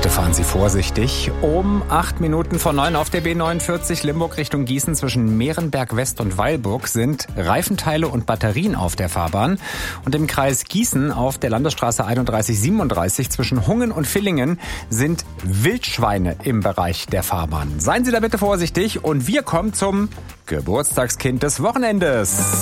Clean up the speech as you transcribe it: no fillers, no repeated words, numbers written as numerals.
Bitte fahren Sie vorsichtig. Um 8 Minuten vor 9 auf der B49 Limburg Richtung Gießen zwischen Mehrenberg West und Weilburg sind Reifenteile und Batterien auf der Fahrbahn. Und im Kreis Gießen auf der Landesstraße 3137 zwischen Hungen und Villingen sind Wildschweine im Bereich der Fahrbahn. Seien Sie da bitte vorsichtig und wir kommen zum Geburtstagskind des Wochenendes.